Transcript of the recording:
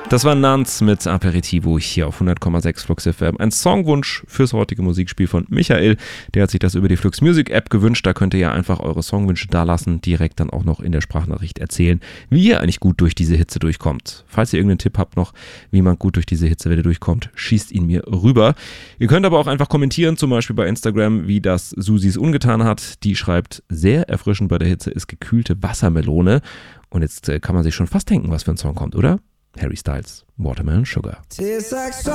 Das war Nanz mit Aperitivo hier auf 100,6 Flux FM. Ein Songwunsch fürs heutige Musikspiel von Michael. Der hat sich das über die Flux Music App gewünscht. Da könnt ihr ja einfach eure Songwünsche dalassen, direkt dann auch noch in der Sprachnachricht erzählen, wie ihr eigentlich gut durch diese Hitze durchkommt. Falls ihr irgendeinen Tipp habt noch, wie man gut durch diese Hitzewelle durchkommt, schießt ihn mir rüber. Ihr könnt aber auch einfach kommentieren, zum Beispiel bei Instagram, wie das Susis ungetan hat. Die schreibt, sehr erfrischend bei der Hitze ist gekühlte Wassermelone. Und jetzt kann man sich schon fast denken, was für ein Song kommt, oder? Harry Styles, Watermelon Sugar.